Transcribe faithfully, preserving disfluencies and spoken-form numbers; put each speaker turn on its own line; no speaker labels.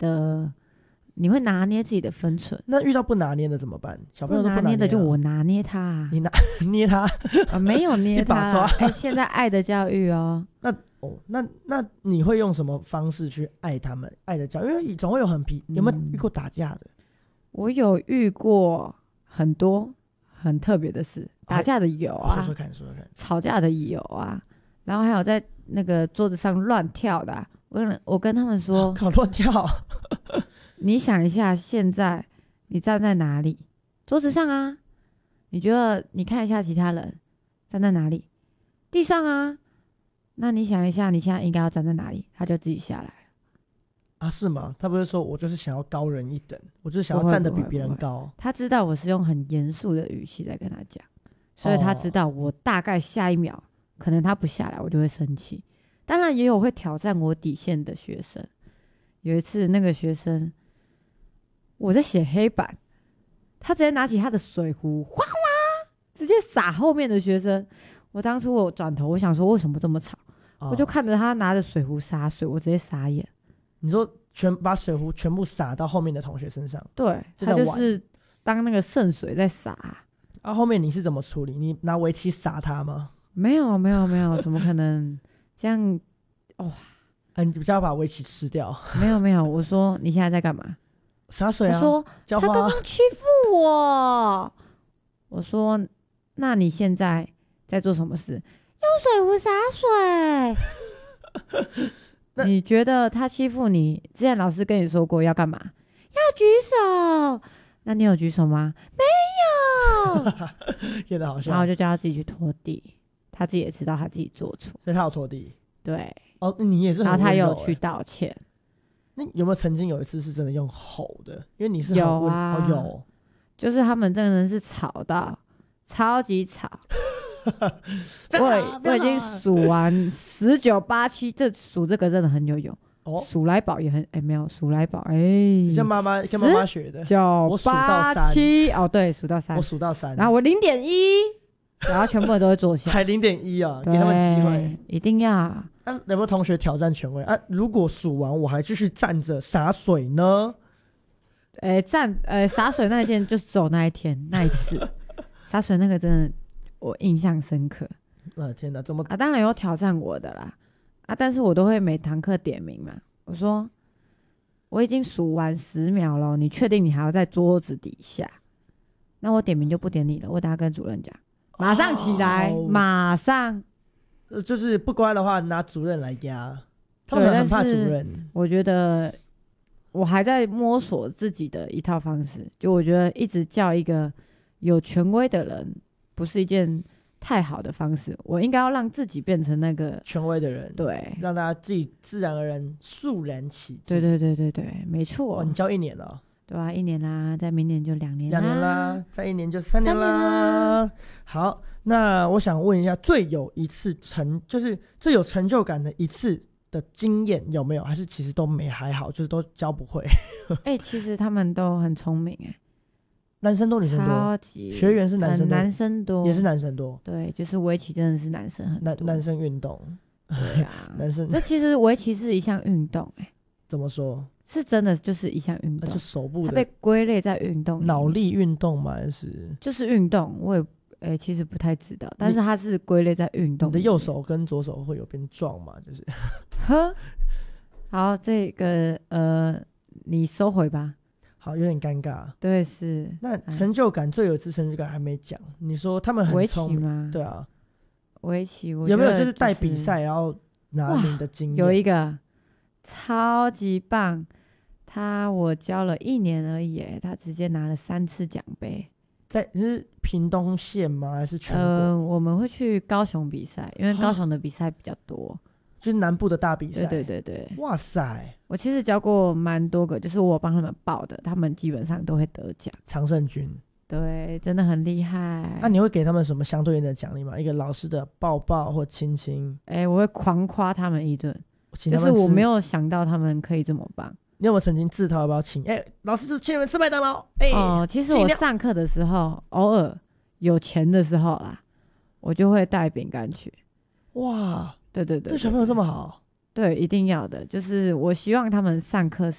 的，你会拿捏自己的分寸。
那遇到不拿捏的怎么办？小朋友都不
拿捏的就
啊
我拿捏他、啊，
你拿捏他
啊，没有捏他、啊，
一把抓。
哎、欸，现在爱的教育哦，
那哦，那那你会用什么方式去爱他们？爱的教育，因为总会有很皮，有没有遇过打架的？嗯、
我有遇过很多很特别的事，打架的有啊，
说说看，说说看，
吵架的有啊，然后还有在那个桌子上乱跳的、啊。我跟我跟他们说，
搞乱跳。
你想一下，现在你站在哪里？桌子上啊。你觉得你看一下其他人站在哪里？地上啊。那你想一下，你现在应该要站在哪里？他就自己下来了。
啊，是吗？他不是说我就是想要高人一等，我就是想要站得比别人高。
他知道我是用很严肃的语气在跟他讲，所以他知道我大概下一秒、哦、可能他不下来，我就会生气。当然也有会挑战我底线的学生。有一次那个学生，我在写黑板，他直接拿起他的水壶，哗哗直接洒后面的学生。我当初我转头，我想说为什么这么吵、哦、我就看着他拿着水壶洒水，我直接傻眼。
你说全把水壶全部洒到后面的同学身上？
对，就他就是当那个圣水在洒。
啊，后面你是怎么处理？你拿围棋洒他吗？
没有没有没有，怎么可能这样？哇、哦
啊、你比较把围棋吃掉？
没有没有，我说你现在在干嘛？
洒水啊。
他说他刚刚欺负我。我说那你现在在做什么事？用水壶洒水。你觉得他欺负你，之前老师跟你说过要干嘛？要举手。那你有举手吗？没有。
演得好笑。
然后我就叫他自己去拖地，他自己也知道他自己做错，
所以他有拖地。
对。
哦，你也是很温柔。
然后他有去道歉。
那有没有曾经有一次是真的用吼的？因为你是很
有啊、
哦，有，
就是他们真的是吵到超级吵。我我已经数完十九八七，这数这个真的很有用。哦，数来宝也很哎、欸、没有数来宝哎，
像妈妈跟妈妈学的。
九八七哦，对，数到三，
我数到三，
然后我零点一，然后全部人都会坐下，
还零点一啊，给他们机会，
一定要。
那、啊、有没有同学挑战权威啊？如果数完我还继续站着洒水呢？
哎、欸，站呃洒水那一件就走那一天那一次，洒水那个真的我印象深刻。
啊天哪，怎么
啊？当然有挑战我的啦，啊，但是我都会每堂课点名嘛。我说我已经数完十秒了，你确定你还要在桌子底下？那我点名就不点你了，我等下跟主任讲，马上起来，哦、马上。
呃，就是不乖的话，拿主任来压。他们很怕主任。
我觉得我还在摸索自己的一套方式，就我觉得一直叫一个有权威的人，不是一件太好的方式。我应该要让自己变成那个
权威的人，
对，
让大家自己自然而然肃然起敬。
对对对对对，没错。
哦，你教一年了。
对啊，一年啦，再明年就两年啦，
两年啦，再一年就三年啦。三年啦。好，那我想问一下，最有一次成，就是最有成就感的一次的经验有没有？还是其实都没还好，就是都教不会？
哎、欸，其实他们都很聪明哎、欸，
男生多女生多？
超级
学员是男生多，
男生多
也是男生多。
对，就是围棋真的是男生很多，
男男生运动。
对啊，
男生。
这其实围棋是一项运动哎、欸。
怎么说？
是真的就是一项运动，
就手部的，
它被归类在运动，
脑力运动吗？还是就是
运动？我也诶、欸，其实不太知道，但是它是归类在运动。
你的右手跟左手会有变壮吗？就是
呵，好，这个呃，你收回吧。
好，有点尴尬。对，
是。
那成就感、嗯、最有一次成就感还没讲，你说他们很聪明吗？对啊，
围棋我、
就是、有没有就是带比赛然后拿名的经验？
有一个超级棒。他我教了一年而已，他直接拿了三次奖杯。
在是屏东县吗？还是全国？
呃，我们会去高雄比赛，因为高雄的比赛比较多，
就是南部的大比赛。
对对对对。
哇塞！
我其实教过蛮多个，就是我帮他们报的，他们基本上都会得奖。
常胜军。
对，真的很厉害。
那、啊、你会给他们什么相对应的奖励吗？一个老师的抱抱或亲亲？
哎、欸，我会狂夸他们一顿，就是我没有想到他们可以这么棒。
你有没有曾经自掏腰包请？哎、欸，老师是请你们吃麦当劳。哎、欸，
哦，其实我上课的时候，偶尔有钱的时候啦，我就会带饼干去。
哇，
对对 对, 对，
对小朋友这么好？
对，一定要的。就是我希望他们上课